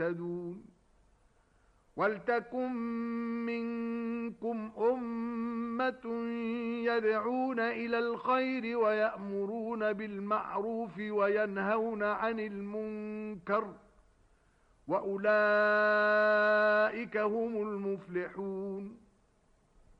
يهتدون ولتكن منكم أمة يدعون إلى الخير ويأمرون بالمعروف وينهون عن المنكر وأولئك هم المفلحون